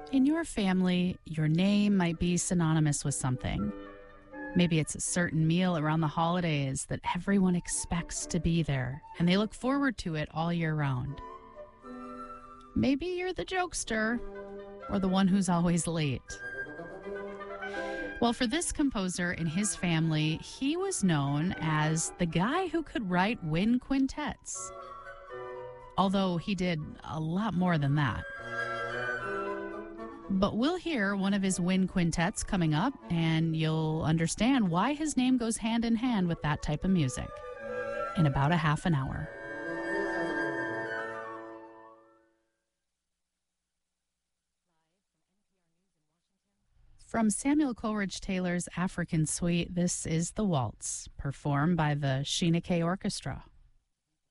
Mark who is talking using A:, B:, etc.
A: In your family, your name might be synonymous with something. Maybe it's a certain meal around the holidays that everyone expects to be there, and they look forward to it all year round. Maybe you're the jokester or the one who's always late. Well, for this composer and his family, he was known as the guy who could write wind quintets. Although he did a lot more than that. But we'll hear one of his wind quintets coming up, and you'll understand why his name goes hand in hand with that type of music in about a half an hour. From Samuel Coleridge Taylor's African Suite, this is The Waltz, performed by the Shinake Orchestra.